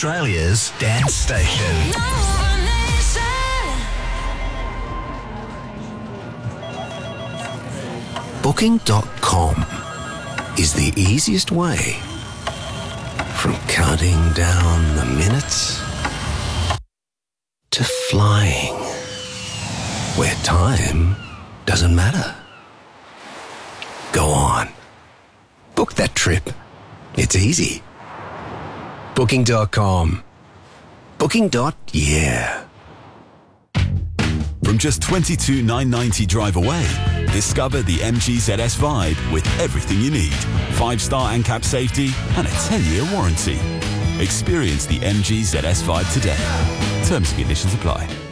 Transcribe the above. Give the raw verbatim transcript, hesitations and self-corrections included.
Australia's dance station. Booking dot com is the easiest way from counting down the minutes to flying where time doesn't matter. Go on. Book that trip. It's easy. Booking dot com. Booking. Yeah. From just twenty-two thousand nine hundred ninety drive away, discover the M G Z S Vibe with everything you need. five-star ANCAP safety and a ten-year warranty. Experience the M G Z S Vibe today. Terms and conditions apply.